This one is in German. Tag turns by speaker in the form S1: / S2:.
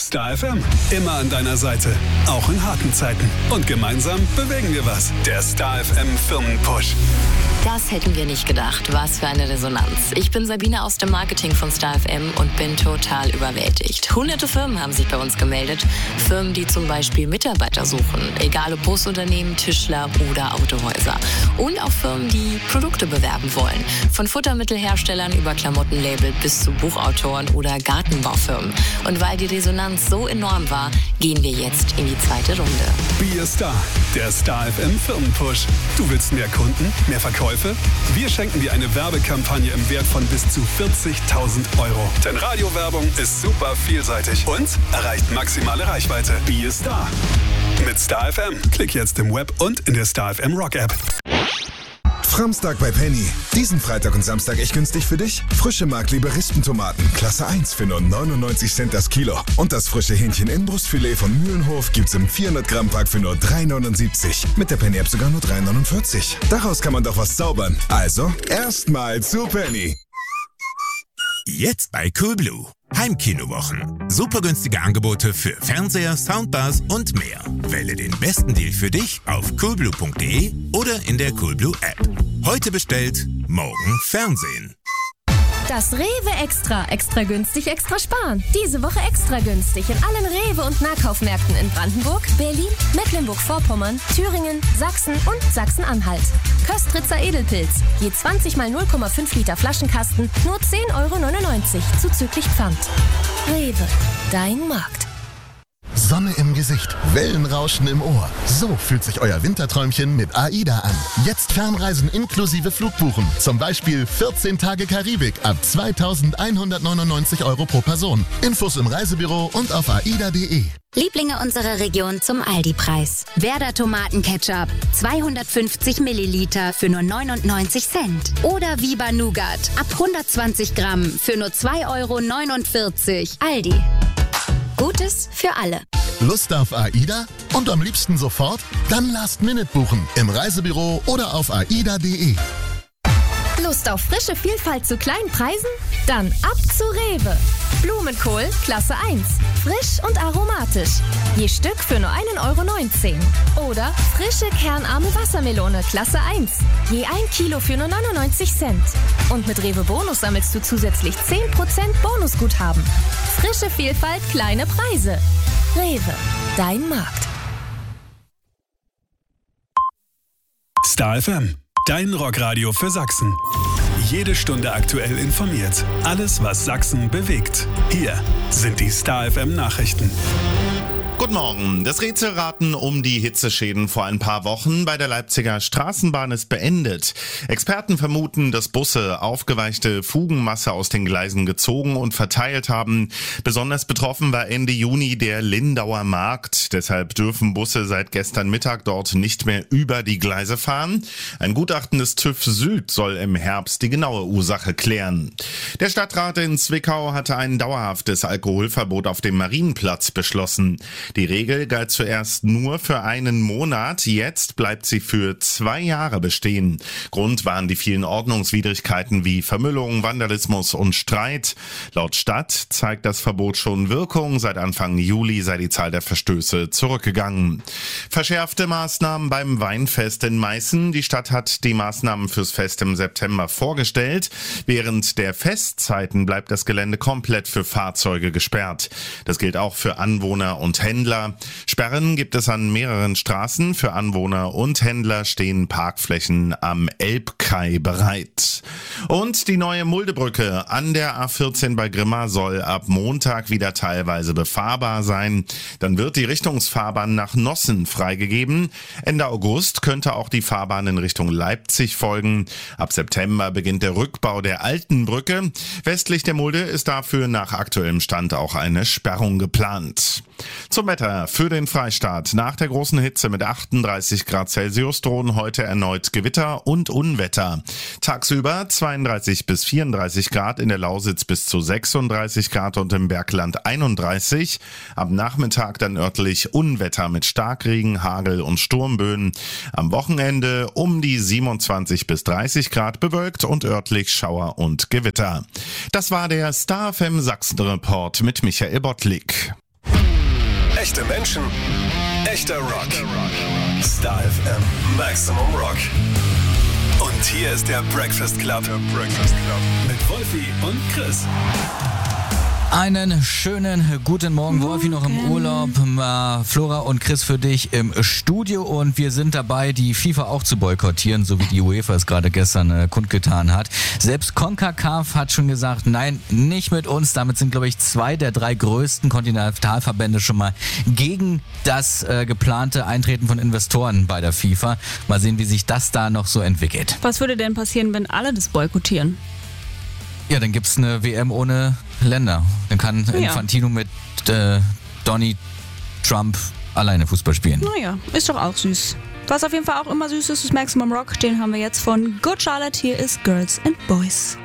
S1: Star FM. Immer an deiner Seite. Auch in harten Zeiten. Und gemeinsam bewegen wir was. Der Star FM Firmenpush.
S2: Das hätten wir nicht gedacht. Was für eine Resonanz. Ich bin Sabine aus dem Marketing von Star FM und bin total überwältigt. Hunderte Firmen haben sich bei uns gemeldet. Firmen, die zum Beispiel Mitarbeiter suchen. Egal ob Busunternehmen, Tischler oder Autohäuser. Und auch Firmen, die Produkte bewerben wollen. Von Futtermittelherstellern über Klamottenlabel bis zu Buchautoren oder Gartenbaufirmen. Und weil die Resonanz so enorm war, gehen wir jetzt in die zweite Runde.
S1: Be a Star. Der Star FM Firmenpush. Du willst mehr Kunden, mehr Verkäufe? Wir schenken dir eine Werbekampagne im Wert von bis zu 40.000 Euro. Denn Radiowerbung ist super vielseitig und erreicht maximale Reichweite. Be a Star. Mit Star FM. Klick jetzt im Web und in der Star FM Rock App.
S3: Framstag bei Penny. Diesen Freitag und Samstag echt günstig für dich? Frische Mark-Liberistentomaten, Klasse 1 für nur 99 Cent das Kilo. Und das frische Hähnchen-Inbrustfilet von Mühlenhof gibt's im 400-Gramm-Pack für nur 3,79. Mit der Penny-App sogar nur 3,49. Daraus kann man doch was zaubern. Also, erstmal zu Penny.
S4: Jetzt bei Coolblue. Heimkinowochen. Super günstige Angebote für Fernseher, Soundbars und mehr. Wähle den besten Deal für dich auf coolblue.de oder in der Coolblue App. Heute bestellt, morgen Fernsehen.
S5: Das Rewe Extra. Extra günstig, extra sparen. Diese Woche extra günstig in allen Rewe- und Nahkaufmärkten in Brandenburg, Berlin, Mecklenburg-Vorpommern, Thüringen, Sachsen und Sachsen-Anhalt. Köstritzer Edelpilz. Je 20 mal 0,5 Liter Flaschenkasten, nur 10,99 € zuzüglich Pfand. Rewe. Dein Markt.
S6: Sonne im Gesicht, Wellenrauschen im Ohr. So fühlt sich euer Winterträumchen mit AIDA an. Jetzt Fernreisen inklusive Flugbuchen. Zum Beispiel 14 Tage Karibik ab 2.199 € pro Person. Infos im Reisebüro und auf aida.de.
S7: Lieblinge unserer Region zum Aldi-Preis. Werder Tomatenketchup, 250 Milliliter für nur 99 Cent. Oder Viva Nougat, ab 120 Gramm für nur 2,49 €. Aldi. Gutes für alle.
S6: Lust auf AIDA? Und am liebsten sofort? Dann Last-Minute buchen. Im Reisebüro oder auf aida.de.
S5: Lust auf frische Vielfalt zu kleinen Preisen? Dann ab zu Rewe. Blumenkohl, Klasse 1. Frisch und aromatisch. Je Stück für nur 1,19 €. Oder frische kernarme Wassermelone, Klasse 1. Je 1 Kilo für nur 99 Cent. Und mit Rewe Bonus sammelst du zusätzlich 10% Bonusguthaben. Frische Vielfalt, kleine Preise. Rewe, dein Markt.
S1: Star FM. Dein Rockradio für Sachsen. Jede Stunde aktuell informiert. Alles, was Sachsen bewegt. Hier sind die Star FM Nachrichten.
S8: Guten Morgen. Das Rätselraten um die Hitzeschäden vor ein paar Wochen bei der Leipziger Straßenbahn ist beendet. Experten vermuten, dass Busse aufgeweichte Fugenmasse aus den Gleisen gezogen und verteilt haben. Besonders betroffen war Ende Juni der Lindauer Markt. Deshalb dürfen Busse seit gestern Mittag dort nicht mehr über die Gleise fahren. Ein Gutachten des TÜV Süd soll im Herbst die genaue Ursache klären. Der Stadtrat in Zwickau hatte ein dauerhaftes Alkoholverbot auf dem Marienplatz beschlossen. Die Regel galt zuerst nur für einen Monat, jetzt bleibt sie für 2 Jahre bestehen. Grund waren die vielen Ordnungswidrigkeiten wie Vermüllung, Vandalismus und Streit. Laut Stadt zeigt das Verbot schon Wirkung. Seit Anfang Juli sei die Zahl der Verstöße zurückgegangen. Verschärfte Maßnahmen beim Weinfest in Meißen. Die Stadt hat die Maßnahmen fürs Fest im September vorgestellt. Während der Festzeiten bleibt das Gelände komplett für Fahrzeuge gesperrt. Das gilt auch für Anwohner und Händler. Sperren gibt es an mehreren Straßen. Für Anwohner und Händler stehen Parkflächen am Elbkai bereit. Und die neue Muldebrücke an der A14 bei Grimma soll ab Montag wieder teilweise befahrbar sein. Dann wird die Richtungsfahrbahn nach Nossen freigegeben. Ende August könnte auch die Fahrbahn in Richtung Leipzig folgen. Ab September beginnt der Rückbau der alten Brücke. Westlich der Mulde ist dafür nach aktuellem Stand auch eine Sperrung geplant. Zum Wetter für den Freistaat. Nach der großen Hitze mit 38 Grad Celsius drohen heute erneut Gewitter und Unwetter. Tagsüber 32 bis 34 Grad, in der Lausitz bis zu 36 Grad und im Bergland 31. Am Nachmittag dann örtlich Unwetter mit Starkregen, Hagel und Sturmböen. Am Wochenende um die 27 bis 30 Grad bewölkt und örtlich Schauer und Gewitter. Das war der Star FM Sachsen Report mit Michael Bottlik.
S1: Echte Menschen, echter Rock. Star FM Maximum Rock. Und hier ist der Breakfast Club. Mit Wolfi und Chris.
S9: Einen schönen guten Morgen. Wolfi noch im Urlaub, Flora und Chris für dich im Studio und wir sind dabei, die FIFA auch zu boykottieren, so wie die UEFA es gerade gestern kundgetan hat. Selbst CONCACAF hat schon gesagt, nein, nicht mit uns. Damit sind, glaube ich, 2 der 3 größten Kontinentalverbände schon mal gegen das geplante Eintreten von Investoren bei der FIFA. Mal sehen, wie sich das da noch so entwickelt.
S10: Was würde denn passieren, wenn alle das boykottieren?
S9: Ja, dann gibt's eine WM ohne Länder. Dann kann Infantino mit Donny Trump alleine Fußball spielen.
S10: Naja, ist doch auch süß. Was auf jeden Fall auch immer süß ist Maximum Rock. Den haben wir jetzt von Good Charlotte. Hier ist Girls and Boys.